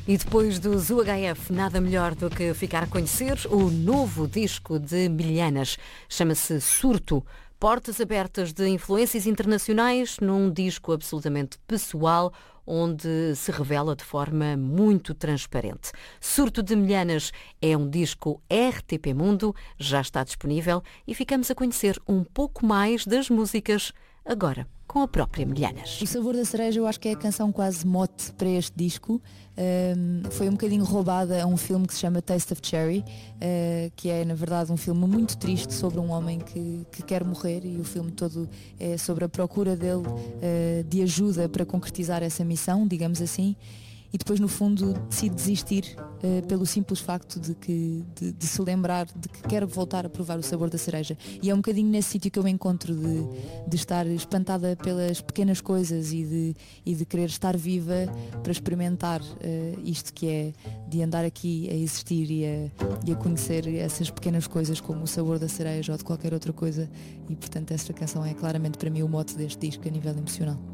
E depois dos UHF, nada melhor do que ficar a conhecer o novo disco de Milhanas. Chama-se Surto. Portas abertas de influências internacionais num disco absolutamente pessoal, onde se revela de forma muito transparente. Surto de Milhanas é um disco RTP Mundo, já está disponível e ficamos a conhecer um pouco mais das músicas agora com a própria Milhanas. O Sabor da Cereja eu acho que é a canção quase mote para este disco. Foi um bocadinho roubada a um filme que se chama Taste of Cherry, que é na verdade um filme muito triste sobre um homem que quer morrer, e o filme todo é sobre a procura dele de ajuda para concretizar essa missão, digamos assim. E depois no fundo decide desistir pelo simples facto de se lembrar de que quer voltar a provar o sabor da cereja. E é um bocadinho nesse sítio que eu me encontro de estar espantada pelas pequenas coisas e de querer estar viva para experimentar isto que é de andar aqui a existir e a conhecer essas pequenas coisas como o sabor da cereja ou de qualquer outra coisa. E portanto esta canção é claramente para mim o mote deste disco a nível emocional.